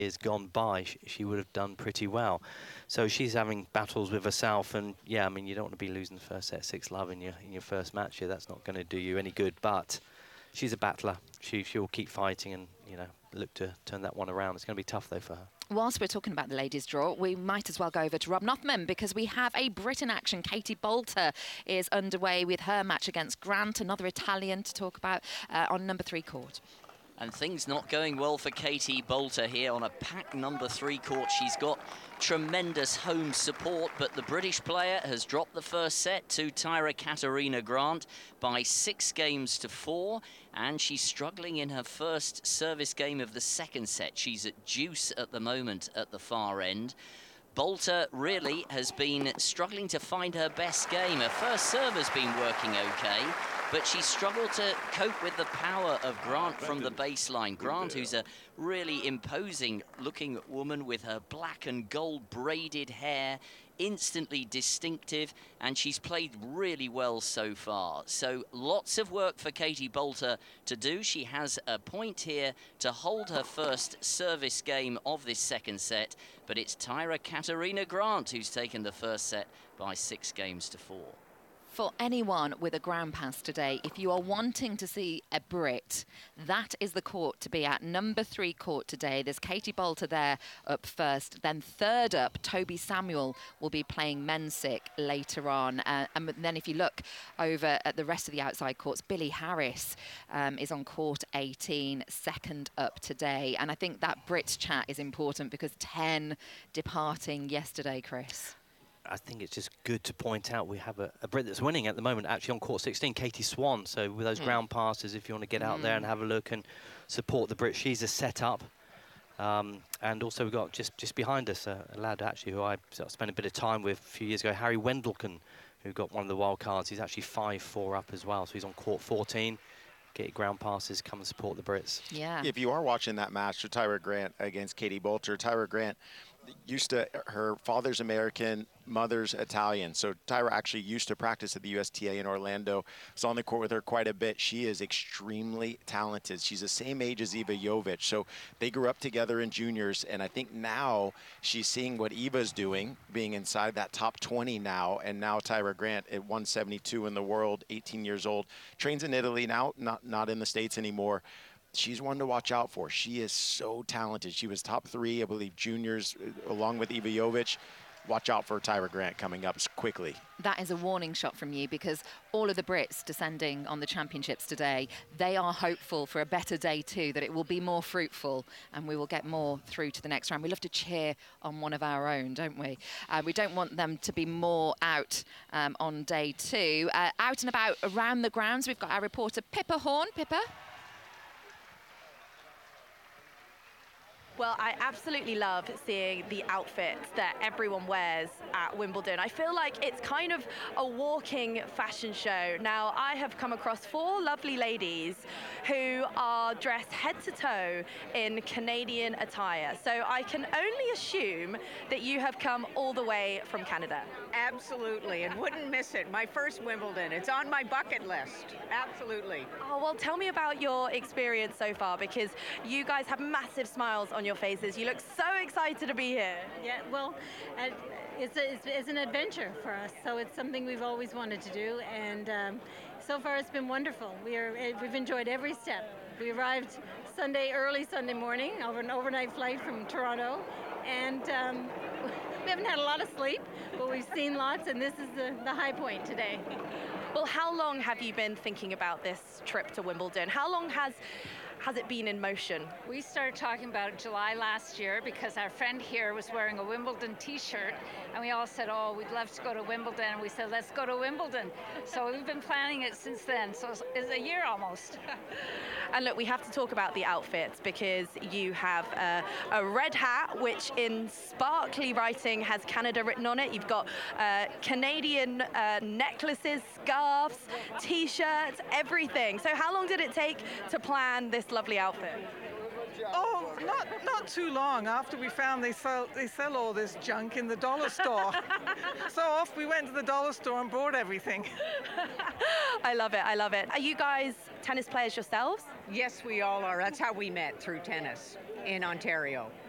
years gone by, she would have done pretty well. So she's having battles with herself, and yeah, I mean, you don't want to be losing the first set 6-love in your first match here. That's not going to do you any good, but she's a battler. She'll keep fighting and, you know, look to turn that one around. It's going to be tough, though, for her. Whilst we're talking about the ladies' draw, we might as well go over to Rob Nothman because we have a Brit in action. Katie Boulter is underway with her match against Grant, another Italian to talk about on number 3 court. And things not going well for Katie Boulter here on a packed number 3 court. She's got tremendous home support, but the British player has dropped the first set to Tyra Katarina Grant by 6 games to 4, and she's struggling in her first service game of the second set. She's at deuce at the moment at the far end. Boulter really has been struggling to find her best game. Her first serve has been working okay, but she's struggled to cope with the power of Grant from the baseline. Grant, who's a really imposing looking woman with her black and gold braided hair, instantly distinctive, and she's played really well so far. So lots of work for Katie Boulter to do. She has a point here to hold her first service game of this second set, but it's Tyra Katarina Grant who's taken the first set by 6 games to 4. For anyone with a ground pass today, if you are wanting to see a Brit, that is the court to be at. Number 3 court today. There's Katie Boulter there up first. Then third up, Toby Samuel will be playing Mensik later on. And then if you look over at the rest of the outside courts, Billie Harris is on court 18, second up today. And I think that Brits chat is important because 10 departing yesterday, Chris. I think it's just good to point out we have a Brit that's winning at the moment, actually on court 16, Katie Swan. So with those ground passes, if you want to get out there and have a look and support the Brit, she's a set-up. And also we've got just behind us a lad actually who I spent a bit of time with a few years ago, Harry Wendelken, who got one of the wild cards. He's actually 5-4 up as well, so he's on court 14. Get your ground passes, come and support the Brits. Yeah. If you are watching that match with Tyra Grant against Katie Boulter, Tyra Grant her father's American, mother's Italian. So Tyra actually used to practice at the USTA in Orlando. Was on the court with her quite a bit. She is extremely talented. She's the same age as Iva Jovic. So they grew up together in juniors, and I think now she's seeing what Iva's doing, being inside that top 20 now, and now Tyra Grant at 172 in the world, 18 years old, trains in Italy now, not in the States anymore. She's one to watch out for. She is so talented. She was top 3, I believe, juniors, along with Iva Jovic. Watch out for Tyra Grant coming up quickly. That is a warning shot from you because all of the Brits descending on the championships today, they are hopeful for a better day too, that it will be more fruitful and we will get more through to the next round. We love to cheer on one of our own, don't we? We don't want them to be more out on day 2. Out and about around the grounds, we've got our reporter Pippa Horn. Pippa? Well, I absolutely love seeing the outfits that everyone wears at Wimbledon. I feel like it's kind of a walking fashion show. Now, I have come across 4 lovely ladies who are dressed head to toe in Canadian attire. So I can only assume that you have come all the way from Canada. Absolutely, and wouldn't miss it. My first Wimbledon. It's on my bucket list. Absolutely. Oh, well, tell me about your experience so far, because you guys have massive smiles on your faces. You look so excited to be here. Yeah, well, it's an adventure for us, so it's something we've always wanted to do, and so far it's been wonderful. We've enjoyed every step. We arrived early Sunday morning, over an overnight flight from Toronto, and we haven't had a lot of sleep, but we've seen lots, and this is the high point today. Well, how long have you been thinking about this trip to Wimbledon? How long has it been in motion? We started talking about it July last year because our friend here was wearing a Wimbledon t-shirt, and we all said, oh, we'd love to go to Wimbledon, and we said, let's go to Wimbledon. So we've been planning it since then, so it's a year almost. And look, we have to talk about the outfits because you have a red hat, which in sparkly writing has Canada written on it. You've got Canadian necklaces, scarves, t-shirts, everything. So how long did it take to plan this lovely outfit? Oh, not too long. After we found they sell all this junk in the dollar store. So off we went to the dollar store and bought everything. I love it. I love it. Are you guys tennis players yourselves? Yes, we all are. That's how we met, through tennis in Ontario.